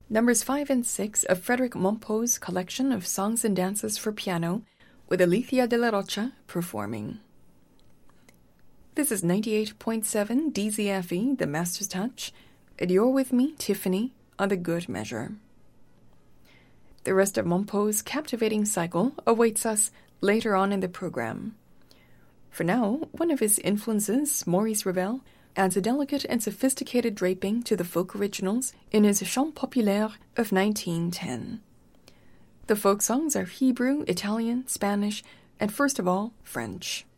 Numbers 5 and 6 of Frédéric Mompau's collection of songs and dances for piano, with Alicia de la Rocha performing. This is 98.7 DZFE, the Master's Touch, and you're with me, Tiffany, on The Good Measure. The rest of Mompau's captivating cycle awaits us later on in the program. For now, one of his influences, Maurice Ravel, adds a delicate and sophisticated draping to the folk originals in his Chants Populaires of 1910. The folk songs are Hebrew, Italian, Spanish, and first of all, French.